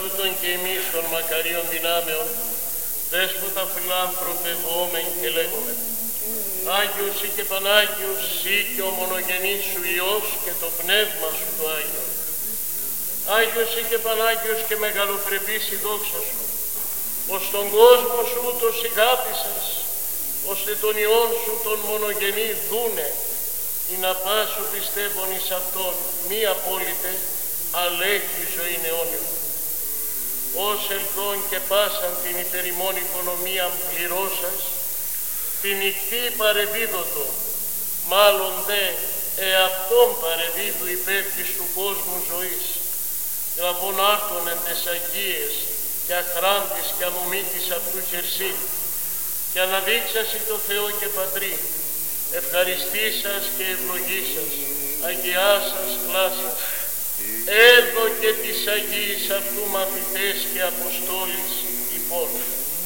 Τούτον και εμείς των μακαρίων δυνάμεων, δέσποτα φιλάνθρωπε, δόμεν και λέγομεν. Άγιος ή και Πανάγιος, ή και ο μονογενής σου Υιός και το Πνεύμα σου το Άγιο. Άγιος ή και Πανάγιος και μεγαλοπρεπής η δόξα σου, ως τον κόσμο σου ούτως ηγάπησας, ώστε τον Υιόν σου τον μονογενή δούνε, ή να πάσου πιστεύων εις Αυτόν, μη απόλυτε, αλλά έχει ζωήν αιώνιον. Ως ελθόν και πάσαν την υπερημών οικονομίαν πληρώσας, την νυχτή παρεδίδωτο, μάλλον δε εαυτόν παρεδίδου υπέρ της του κόσμου ζωής, γραβών άρτων εν τες αγίες και αχράντης και αμομήτης αυτού χερσί, και αναδείξασι το Θεό και Πατρί, ευχαριστήσας και ευλογήσας, αγιάσας κλάσας, έδωκε της Αγίης αυτού μαθητές και Αποστόλης υπόν.